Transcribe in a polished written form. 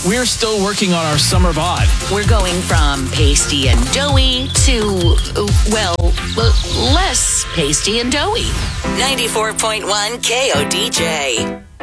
We're still working on our summer bod. We're going from pasty and doughy to, less pasty and doughy. 94.1 KODJ.